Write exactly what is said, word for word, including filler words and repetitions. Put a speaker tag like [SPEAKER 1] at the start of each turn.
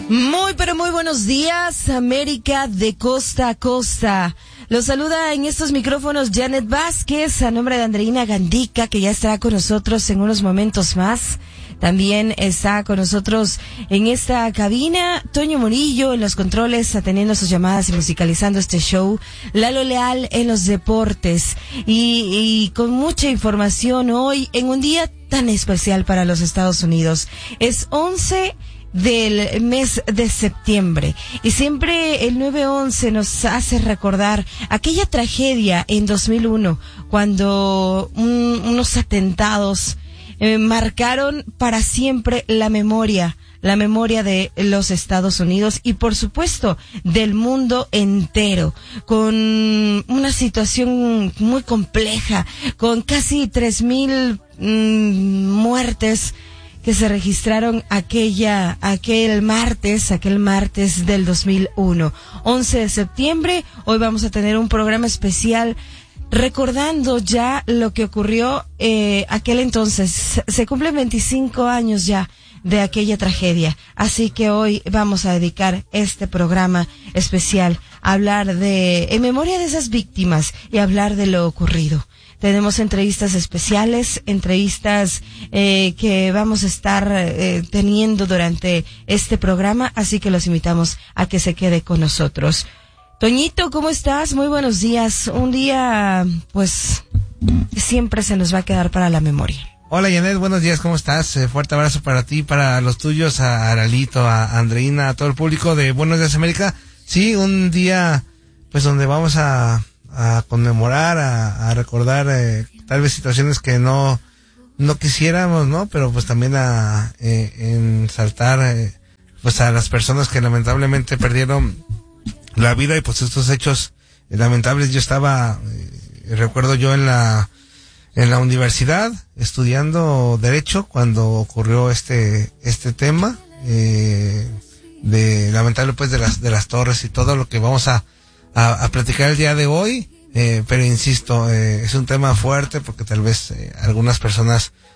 [SPEAKER 1] Muy, pero muy buenos días, América de costa a costa. Los saluda en estos micrófonos Janet Vázquez, a nombre de Andreina Gandica, que ya estará con nosotros en unos momentos más. También está con nosotros en esta cabina Toño Murillo en los controles, atendiendo sus llamadas y musicalizando este show. Lalo Leal en los deportes. Y, y con mucha información hoy en un día tan especial para los Estados Unidos. Es once del mes de septiembre y siempre el nueve once nos hace recordar aquella tragedia en dos mil uno cuando un, unos atentados eh, marcaron para siempre la memoria la memoria de los Estados Unidos y por supuesto del mundo entero, con una situación muy compleja, con casi tres mil mmm, muertes que se registraron aquella, aquel martes, aquel martes del dos mil uno. once de septiembre, hoy vamos a tener un programa especial recordando ya lo que ocurrió eh, aquel entonces. Se cumplen veinticinco años ya de aquella tragedia. Así que hoy vamos a dedicar este programa especial a hablar de, en memoria de esas víctimas y hablar de lo ocurrido. Tenemos entrevistas especiales, entrevistas eh, que vamos a estar eh, teniendo durante este programa, así que los invitamos a que se quede con nosotros. Toñito, ¿cómo estás? Muy buenos días. Un día, pues, que siempre se nos va a quedar para la memoria.
[SPEAKER 2] Hola, Janet, buenos días, ¿cómo estás? Eh, fuerte abrazo para ti, para los tuyos, a Aralito, a Andreina, a todo el público de Buenos Días América. Sí, un día, pues, donde vamos a... a conmemorar, a, a recordar eh, tal vez situaciones que no no quisiéramos, ¿no? Pero pues también a eh, ensaltar eh, pues a las personas que lamentablemente perdieron la vida y pues estos hechos eh, lamentables. Yo estaba, eh, recuerdo yo en la en la universidad estudiando Derecho cuando ocurrió este este tema eh, de lamentable pues de las de las torres y todo lo que vamos a A, a platicar el día de hoy, eh, pero insisto, eh, es un tema fuerte porque tal vez eh, algunas personas